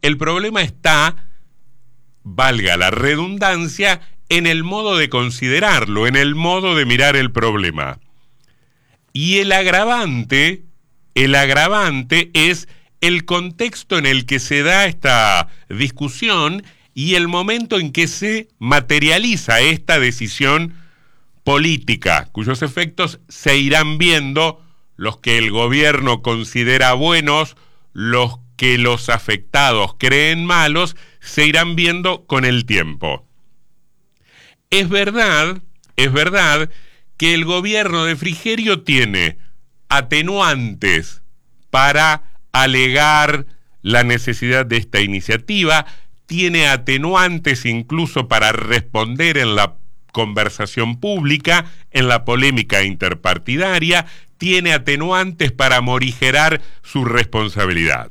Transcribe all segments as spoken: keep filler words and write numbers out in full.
El problema está, valga la redundancia, en el modo de considerarlo, en el modo de mirar el problema. Y el agravante, el agravante es el contexto en el que se da esta discusión y el momento en que se materializa esta decisión política, cuyos efectos se irán viendo, los que el gobierno considera buenos, los que los afectados creen malos, se irán viendo con el tiempo. Es verdad, es verdad que el gobierno de Frigerio tiene atenuantes para alegar la necesidad de esta iniciativa, tiene atenuantes incluso para responder en la conversación pública, en la polémica interpartidaria, tiene atenuantes para morigerar su responsabilidad.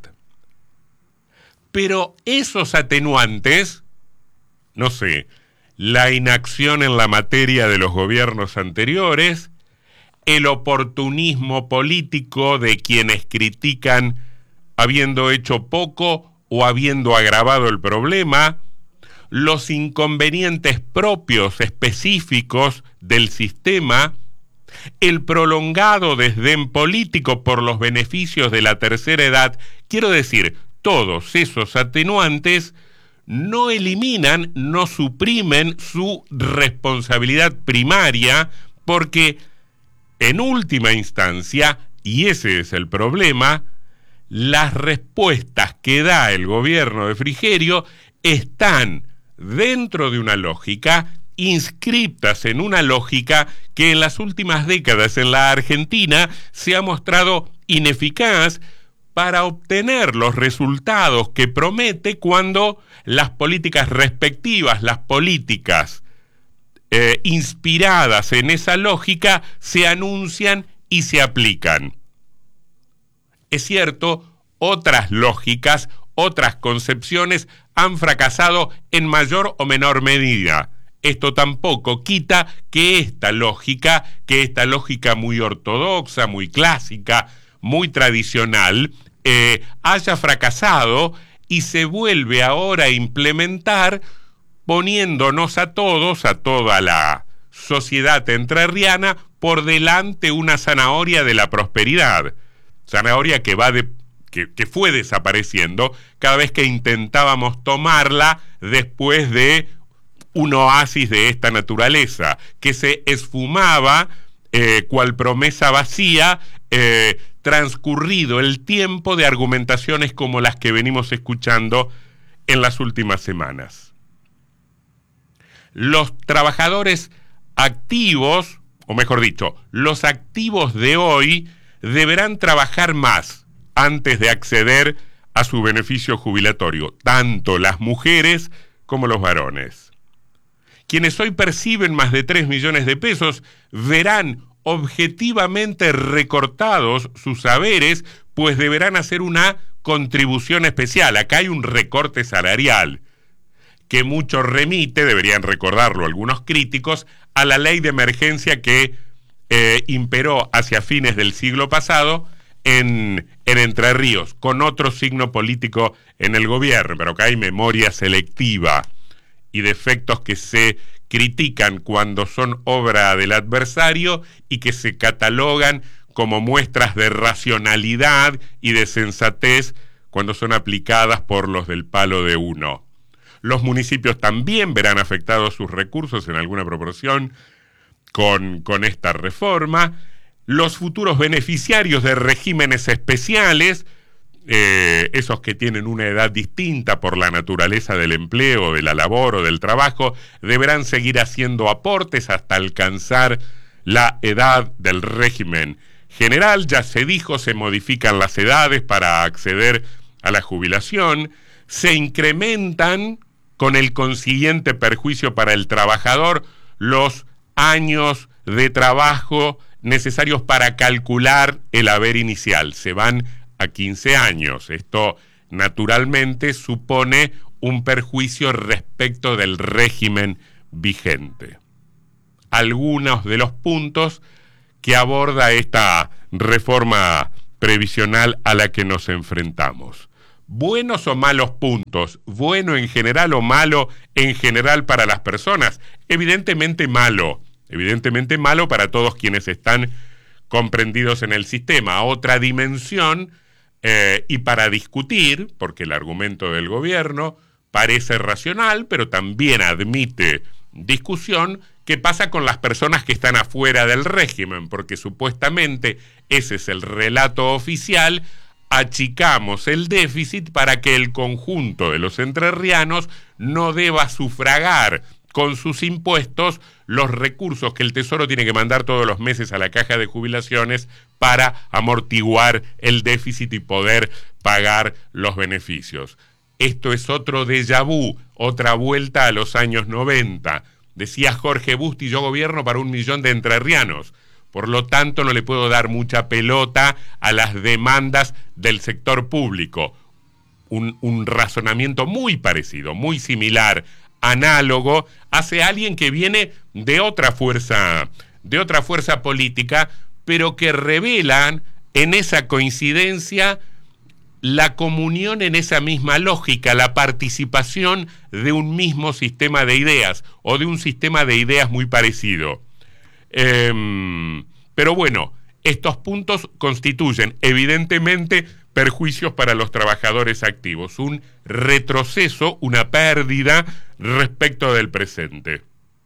Pero esos atenuantes, no sé, la inacción en la materia de los gobiernos anteriores, el oportunismo político de quienes critican habiendo hecho poco o habiendo agravado el problema, los inconvenientes propios específicos del sistema, el prolongado desdén político por los beneficios de la tercera edad, quiero decir, todos esos atenuantes no eliminan, no suprimen su responsabilidad primaria, porque en última instancia, y ese es el problema, las respuestas que da el gobierno de Frigerio están dentro de una lógica, inscriptas en una lógica que en las últimas décadas en la Argentina se ha mostrado ineficaz para obtener los resultados que promete cuando las políticas respectivas, las políticas eh, inspiradas en esa lógica, se anuncian y se aplican. Es cierto, otras lógicas, otras concepciones han fracasado en mayor o menor medida. Esto tampoco quita que esta lógica, que esta lógica muy ortodoxa, muy clásica, muy tradicional, eh, haya fracasado y se vuelve ahora a implementar poniéndonos a todos, a toda la sociedad entrerriana, por delante una zanahoria de la prosperidad. Zanahoria que va de, que, que fue desapareciendo cada vez que intentábamos tomarla después de un oasis de esta naturaleza, que se esfumaba eh, cual promesa vacía, eh, transcurrido el tiempo de argumentaciones como las que venimos escuchando en las últimas semanas. Los trabajadores activos, o mejor dicho, los activos de hoy deberán trabajar más antes de acceder a su beneficio jubilatorio, tanto las mujeres como los varones. Quienes hoy perciben más de tres millones de pesos verán objetivamente recortados sus saberes, pues deberán hacer una contribución especial. Acá hay un recorte salarial que mucho remite, deberían recordarlo algunos críticos, a la ley de emergencia que eh, imperó hacia fines del siglo pasado en, en Entre Ríos, con otro signo político en el gobierno, pero acá hay memoria selectiva y defectos que se critican cuando son obra del adversario y que se catalogan como muestras de racionalidad y de sensatez cuando son aplicadas por los del palo de uno. Los municipios también verán afectados sus recursos en alguna proporción con, con esta reforma. Los futuros beneficiarios de regímenes especiales, Eh, esos que tienen una edad distinta por la naturaleza del empleo, de la labor o del trabajo, deberán seguir haciendo aportes hasta alcanzar la edad del régimen general. Ya se dijo, se modifican las edades para acceder a la jubilación, se incrementan con el consiguiente perjuicio para el trabajador los años de trabajo necesarios para calcular el haber inicial. Se van a quince años. Esto naturalmente supone un perjuicio respecto del régimen vigente. Algunos de los puntos que aborda esta reforma previsional a la que nos enfrentamos. buenos o malos puntos, bueno en general o malo en general para las personas, evidentemente malo, evidentemente malo para todos quienes están comprendidos en el sistema. Otra dimensión, eh, y para discutir, porque el argumento del gobierno parece racional, pero también admite discusión, qué pasa con las personas que están afuera del régimen, porque supuestamente ese es el relato oficial. Achicamos el déficit para que el conjunto de los entrerrianos no deba sufragar con sus impuestos los recursos que el Tesoro tiene que mandar todos los meses a la caja de jubilaciones para amortiguar el déficit y poder pagar los beneficios. Esto es otro déjà vu, otra vuelta a los años noventa. Decía Jorge Busti, yo gobierno para un millón de entrerrianos. Por lo tanto, no le puedo dar mucha pelota a las demandas del sector público. Un, un razonamiento muy parecido, muy similar, análogo, hace alguien que viene de otra fuerza, de otra fuerza política, pero que revelan en esa coincidencia la comunión en esa misma lógica, la participación de un mismo sistema de ideas o de un sistema de ideas muy parecido. Eh, pero bueno, estos puntos constituyen evidentemente perjuicios para los trabajadores activos, un retroceso, una pérdida respecto del presente.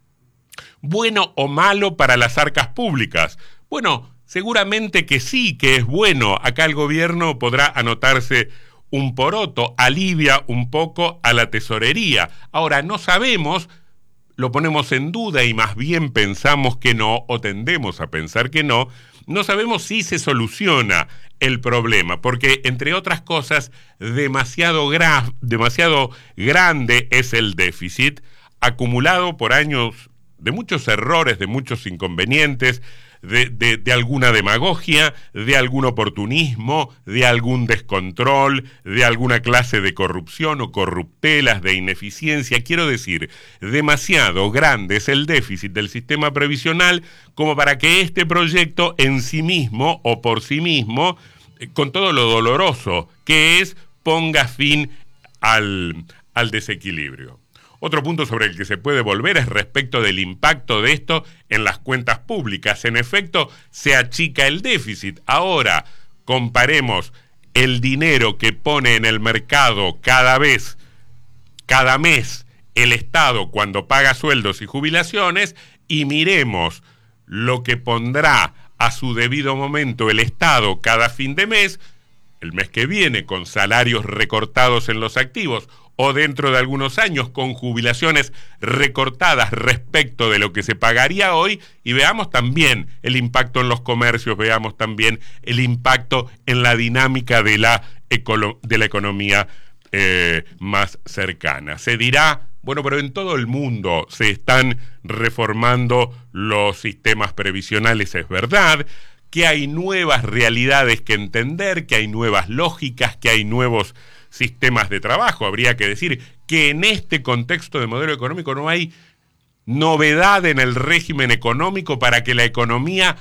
¿Bueno o malo para las arcas públicas? Bueno, seguramente que sí, que es bueno. Acá el gobierno podrá anotarse un poroto, alivia un poco a la tesorería. Ahora, no sabemos, lo ponemos en duda y más bien pensamos que no, o tendemos a pensar que no, no sabemos si se soluciona el problema, porque entre otras cosas, demasiado, gra- demasiado grande es el déficit, acumulado por años de muchos errores, de muchos inconvenientes, de, de, de alguna demagogia, de algún oportunismo, de algún descontrol, de alguna clase de corrupción o corruptelas, de ineficiencia. Quiero decir, demasiado grande es el déficit del sistema previsional como para que este proyecto en sí mismo o por sí mismo, con todo lo doloroso que es, ponga fin al, al desequilibrio. Otro punto sobre el que se puede volver es respecto del impacto de esto en las cuentas públicas. En efecto, se achica el déficit. Ahora, comparemos el dinero que pone en el mercado cada vez, cada mes, el Estado cuando paga sueldos y jubilaciones, y miremos lo que pondrá a su debido momento el Estado cada fin de mes, el mes que viene con salarios recortados en los activos, o dentro de algunos años con jubilaciones recortadas respecto de lo que se pagaría hoy, y veamos también el impacto en los comercios, veamos también el impacto en la dinámica de la, ecolo- de la economía eh, más cercana. Se dirá, bueno, pero en todo el mundo se están reformando los sistemas previsionales, es verdad, que hay nuevas realidades que entender, que hay nuevas lógicas, que hay nuevos sistemas de trabajo. Habría que decir que en este contexto de modelo económico no hay novedad en el régimen económico para que la economía,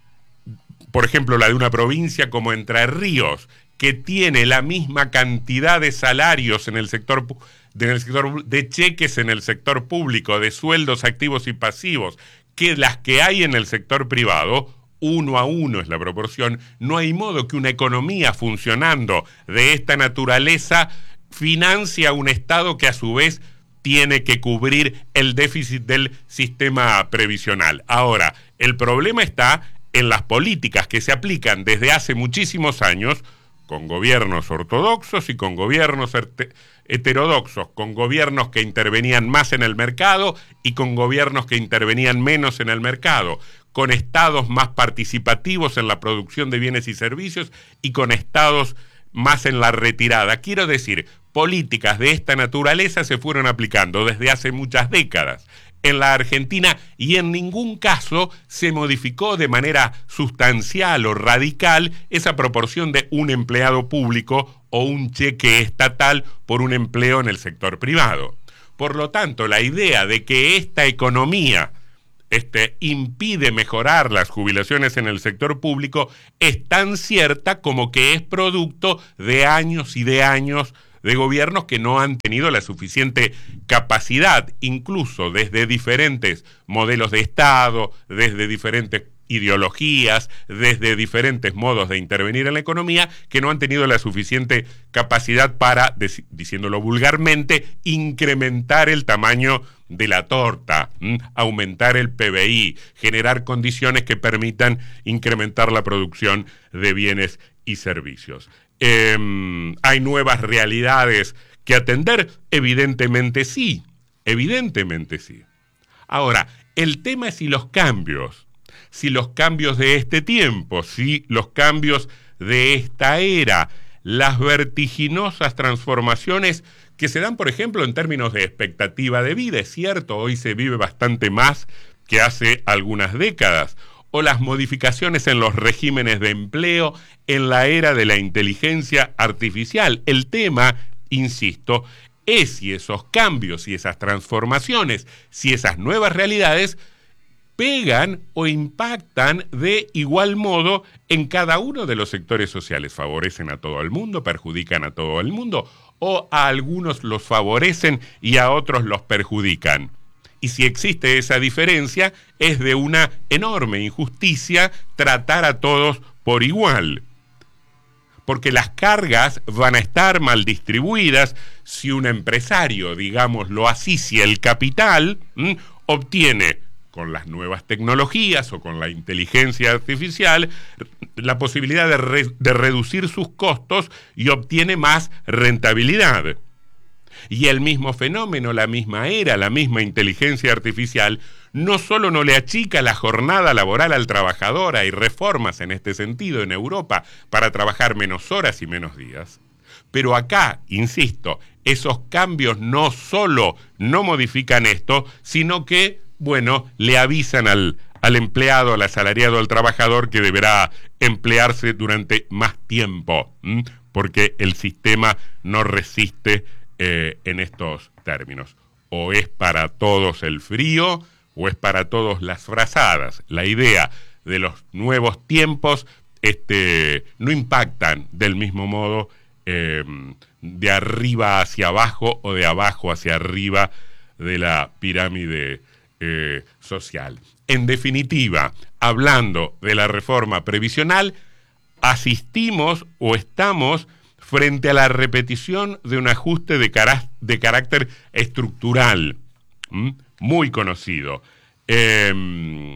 por ejemplo la de una provincia como Entre Ríos, que tiene la misma cantidad de salarios en el sector, en el sector de cheques en el sector público, de sueldos activos y pasivos, que las que hay en el sector privado, uno a uno es la proporción, no hay modo que una economía funcionando de esta naturaleza financie a un Estado que a su vez tiene que cubrir el déficit del sistema previsional. Ahora, el problema está en las políticas que se aplican desde hace muchísimos años, con gobiernos ortodoxos y con gobiernos heterodoxos, con gobiernos que intervenían más en el mercado y con gobiernos que intervenían menos en el mercado, con estados más participativos en la producción de bienes y servicios y con estados más en la retirada. Quiero decir, políticas de esta naturaleza se fueron aplicando desde hace muchas décadas en la Argentina y en ningún caso se modificó de manera sustancial o radical esa proporción de un empleado público o un cheque estatal por un empleo en el sector privado. Por lo tanto, la idea de que esta economía este, impide mejorar las jubilaciones en el sector público es tan cierta como que es producto de años y de años de gobiernos que no han tenido la suficiente capacidad, incluso desde diferentes modelos de Estado, desde diferentes ideologías, desde diferentes modos de intervenir en la economía, que no han tenido la suficiente capacidad para, diciéndolo vulgarmente, incrementar el tamaño de la torta, ¿m? aumentar el P B I, generar condiciones que permitan incrementar la producción de bienes y servicios. Eh, ¿Hay nuevas realidades que atender? Evidentemente sí, evidentemente sí. Ahora, el tema es si los cambios, si los cambios de este tiempo, si los cambios de esta era, las vertiginosas transformaciones que se dan, por ejemplo, en términos de expectativa de vida, es cierto, hoy se vive bastante más que hace algunas décadas, o las modificaciones en los regímenes de empleo en la era de la inteligencia artificial. El tema, insisto, es si esos cambios, si esas transformaciones, si esas nuevas realidades pegan o impactan de igual modo en cada uno de los sectores sociales. ¿Favorecen a todo el mundo, perjudican a todo el mundo, o a algunos los favorecen y a otros los perjudican? Y si existe esa diferencia, es de una enorme injusticia tratar a todos por igual. Porque las cargas van a estar mal distribuidas si un empresario, digámoslo así, si el capital ¿m? obtiene con las nuevas tecnologías o con la inteligencia artificial la posibilidad de, re- de reducir sus costos y obtiene más rentabilidad. Y el mismo fenómeno, la misma era, la misma inteligencia artificial, no solo no le achica la jornada laboral al trabajador, hay reformas en este sentido en Europa para trabajar menos horas y menos días, pero acá, insisto, esos cambios no solo no modifican esto, sino que, bueno, le avisan al, al empleado, al asalariado, al trabajador que deberá emplearse durante más tiempo, ¿m? porque el sistema no resiste Eh, en estos términos. O es para todos el frío, o es para todos las frazadas. La idea de los nuevos tiempos este, no impactan del mismo modo eh, de arriba hacia abajo o de abajo hacia arriba de la pirámide eh, social. En definitiva, hablando de la reforma previsional, asistimos o estamos frente a la repetición de un ajuste de, cará- de carácter estructural, ¿m? muy conocido, eh,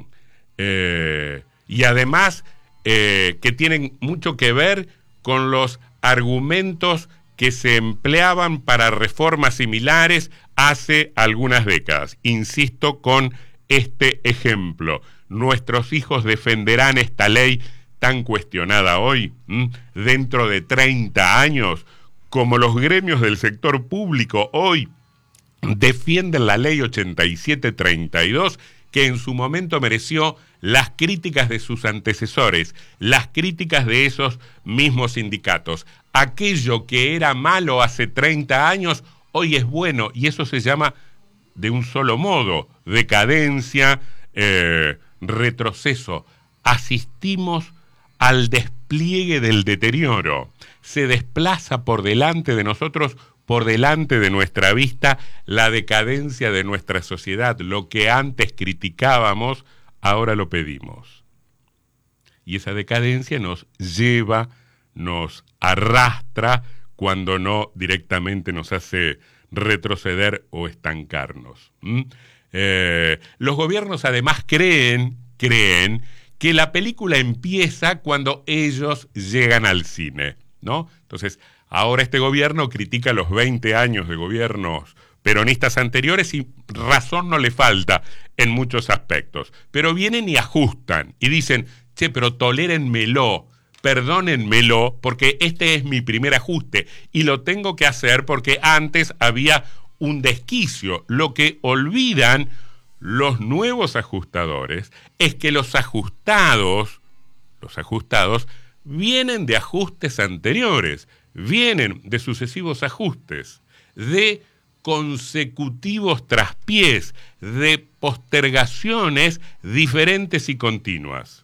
eh, y además eh, que tienen mucho que ver con los argumentos que se empleaban para reformas similares hace algunas décadas. Insisto con este ejemplo. Nuestros hijos defenderán esta ley tan cuestionada hoy, ¿m? dentro de treinta años, como los gremios del sector público hoy defienden la ley ochenta y siete treinta y dos, que en su momento mereció las críticas de sus antecesores, las críticas de esos mismos sindicatos. Aquello que era malo hace treinta años, hoy es bueno, y eso se llama de un solo modo, decadencia, eh, retroceso. Asistimos al despliegue del deterioro. Se desplaza por delante de nosotros, por delante de nuestra vista, la decadencia de nuestra sociedad. Lo que antes criticábamos, ahora lo pedimos. Y esa decadencia nos lleva, nos arrastra, cuando no directamente nos hace retroceder o estancarnos. ¿Mm? Eh, los gobiernos además creen, creen, que la película empieza cuando ellos llegan al cine, ¿no? Entonces, ahora este gobierno critica los veinte años de gobiernos peronistas anteriores y razón no le falta en muchos aspectos. Pero vienen y ajustan y dicen, che, pero tolérenmelo, perdónenmelo, porque este es mi primer ajuste y lo tengo que hacer porque antes había un desquicio. Lo que olvidan los nuevos ajustadores es que los ajustados, los ajustados vienen de ajustes anteriores, vienen de sucesivos ajustes, de consecutivos traspiés, de postergaciones diferentes y continuas.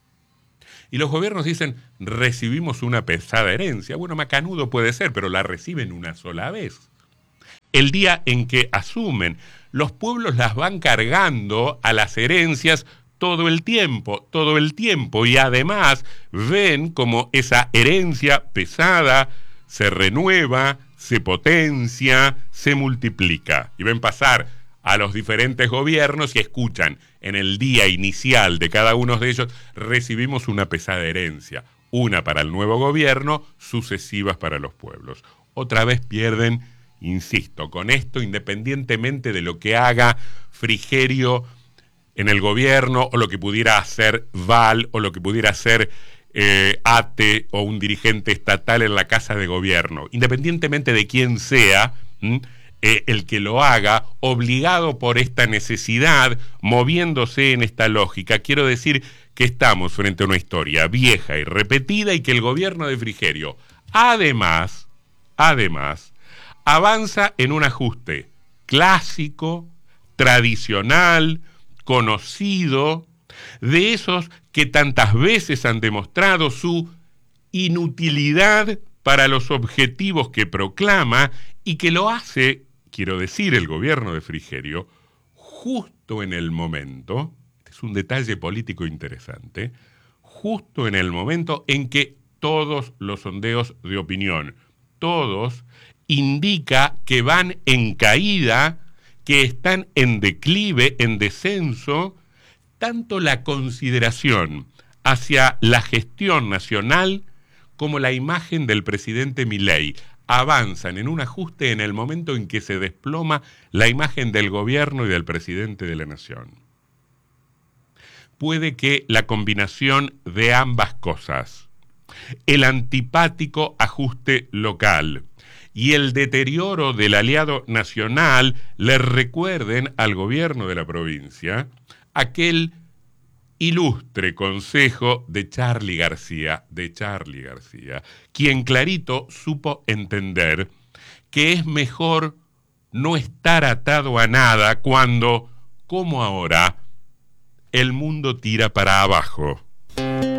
Y los gobiernos dicen, recibimos una pesada herencia. Bueno, macanudo puede ser, pero la reciben una sola vez. El día en que asumen, los pueblos las van cargando a las herencias todo el tiempo, todo el tiempo, y además ven como esa herencia pesada se renueva, se potencia, se multiplica. Y ven pasar a los diferentes gobiernos y escuchan en el día inicial de cada uno de ellos, recibimos una pesada herencia, una para el nuevo gobierno, sucesivas para los pueblos. Otra vez pierden, insisto, con esto, independientemente de lo que haga Frigerio en el gobierno, o lo que pudiera hacer Val, o lo que pudiera hacer eh, Ate, o un dirigente estatal en la Casa de Gobierno, independientemente de quién sea, ¿m? Eh, el que lo haga, obligado por esta necesidad, moviéndose en esta lógica, quiero decir que estamos frente a una historia vieja y repetida, y que el gobierno de Frigerio, además, además, avanza en un ajuste clásico, tradicional, conocido, de esos que tantas veces han demostrado su inutilidad para los objetivos que proclama, y que lo hace, quiero decir, el gobierno de Frigerio, justo en el momento, este es un detalle político interesante, justo en el momento en que todos los sondeos de opinión, todos, indica que van en caída, que están en declive, en descenso, tanto la consideración hacia la gestión nacional como la imagen del presidente Milei avanzan en un ajuste en el momento en que se desploma la imagen del gobierno y del presidente de la nación. Puede que la combinación de ambas cosas, el antipático ajuste local y el deterioro del aliado nacional, le recuerden al gobierno de la provincia aquel ilustre consejo de Charly García, de Charly García, quien clarito supo entender que es mejor no estar atado a nada cuando, como ahora, el mundo tira para abajo.